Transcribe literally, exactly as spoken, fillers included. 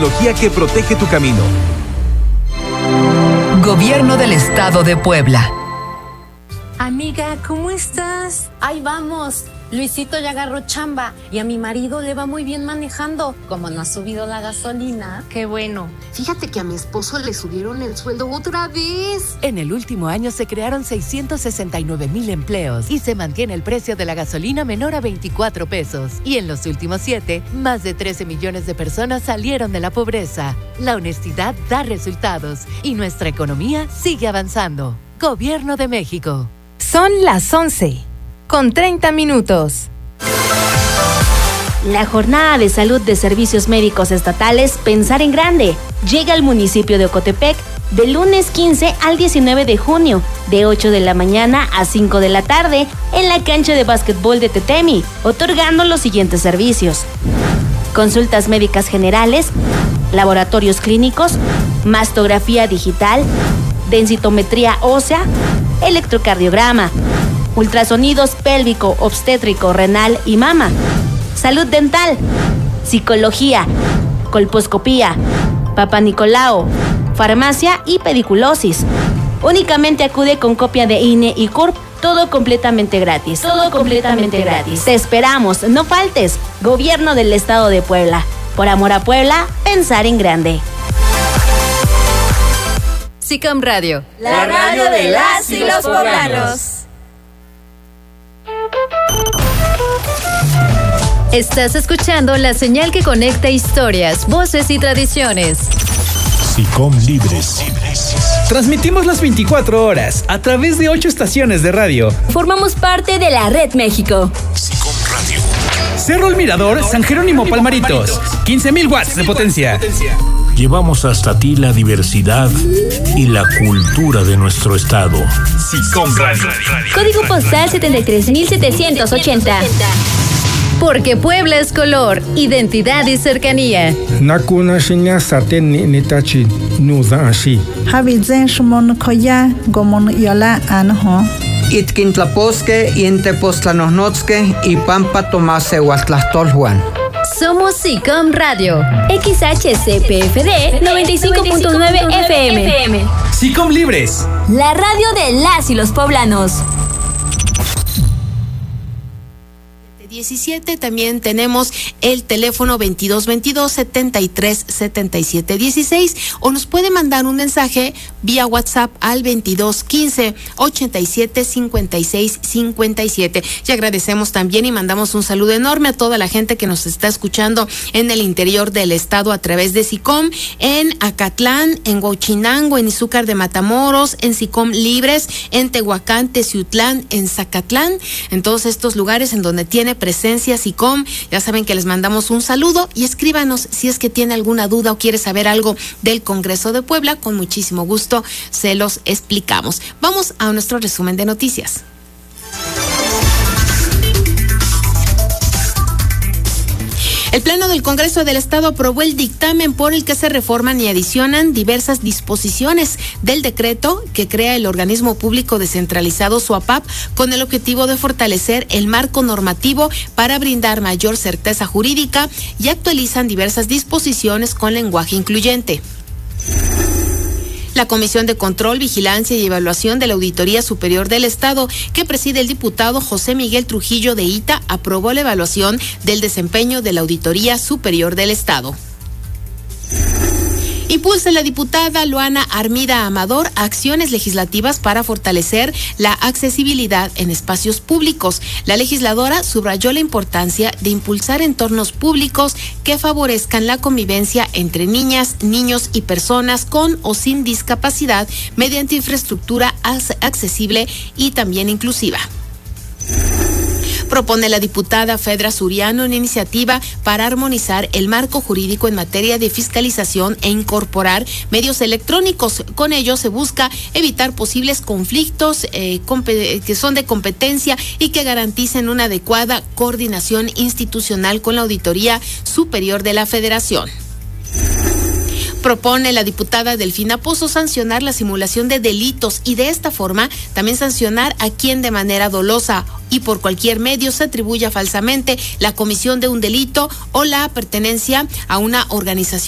Tecnología que protege tu camino. Gobierno del Estado de Puebla. Amiga, ¿cómo estás? Ahí vamos. Luisito ya agarró chamba y a mi marido le va muy bien manejando. Como no ha subido la gasolina. Qué bueno. Fíjate que a mi esposo le subieron el sueldo otra vez. En el último año se crearon seiscientos sesenta y nueve mil empleos y se mantiene el precio de la gasolina menor a veinticuatro pesos. Y en los últimos siete, más de trece millones de personas salieron de la pobreza. La honestidad da resultados y nuestra economía sigue avanzando. Gobierno de México. Son las once, con treinta minutos. La Jornada de Salud de Servicios Médicos Estatales Pensar en Grande llega al municipio de Ocotepec del lunes quince al diecinueve de junio, de ocho de la mañana a cinco de la tarde, en la cancha de básquetbol de Tetemi, otorgando los siguientes servicios: consultas médicas generales, laboratorios clínicos, mastografía digital, densitometría ósea, electrocardiograma, ultrasonidos pélvico, obstétrico, renal y mama, salud dental, psicología, colposcopía, papanicolao, farmacia y pediculosis. Únicamente acude con copia de I N E y C U R P, todo completamente gratis. Todo completamente gratis. Te esperamos, no faltes. Gobierno del Estado de Puebla. Por amor a Puebla, pensar en grande. SICOM Radio, la radio de las y los poblanos. Estás escuchando la señal que conecta historias, voces y tradiciones. SICOM Libres. Transmitimos las veinticuatro horas a través de ocho estaciones de radio. Formamos parte de la Red México. SICOM Radio. Cerro El Mirador, San Jerónimo Palmaritos. quince mil watts de potencia. Llevamos hasta ti la diversidad y la cultura de nuestro estado. SICOM Radio. Código postal setenta y tres mil setecientos ochenta. Porque Puebla es color, identidad y cercanía. Nakuna shinya saten nitachi nuza ashi. Habizen shumon koya gomon yola anho. Itkintlaposque, Intepostlanosnotzque y Pampa Tomase Huatlastolhuan. Somos SICOM Radio. X H C P F D noventa y cinco punto nueve F M. SICOM Libres. La radio de las y los poblanos. diecisiete, también tenemos el teléfono veintidós veintidós, setenta y tres, setenta y siete dieciséis, o nos puede mandar un mensaje vía WhatsApp al veintidós quince, ochenta y siete, cincuenta y seis, cincuenta y siete. Y agradecemos también y mandamos un saludo enorme a toda la gente que nos está escuchando en el interior del estado a través de SICOM, en Acatlán, en Huachinango, en Izúcar de Matamoros, en SICOM Libres, en Tehuacán, Teciutlán, en Zacatlán, en todos estos lugares en donde tiene presencia SICOM. Ya saben que les mandamos un saludo y escríbanos si es que tiene alguna duda o quiere saber algo del Congreso de Puebla. Con muchísimo gusto se los explicamos. Vamos a nuestro resumen de noticias. El Pleno del Congreso del Estado aprobó el dictamen por el que se reforman y adicionan diversas disposiciones del decreto que crea el organismo público descentralizado SUAPAP con el objetivo de fortalecer el marco normativo para brindar mayor certeza jurídica, y actualizan diversas disposiciones con lenguaje incluyente. La Comisión de Control, Vigilancia y Evaluación de la Auditoría Superior del Estado, que preside el diputado José Miguel Trujillo de Ita, aprobó la evaluación del desempeño de la Auditoría Superior del Estado. Impulsa la diputada Luana Armida Amador acciones legislativas para fortalecer la accesibilidad en espacios públicos. La legisladora subrayó la importancia de impulsar entornos públicos que favorezcan la convivencia entre niñas, niños y personas con o sin discapacidad mediante infraestructura accesible y también inclusiva. Propone la diputada Fedra Suriano una iniciativa para armonizar el marco jurídico en materia de fiscalización e incorporar medios electrónicos. Con ello se busca evitar posibles conflictos eh, que son de competencia y que garanticen una adecuada coordinación institucional con la Auditoría Superior de la Federación. Propone la diputada Delfina Pozo sancionar la simulación de delitos y de esta forma también sancionar a quien de manera dolosa y por cualquier medio se atribuya falsamente la comisión de un delito o la pertenencia a una organización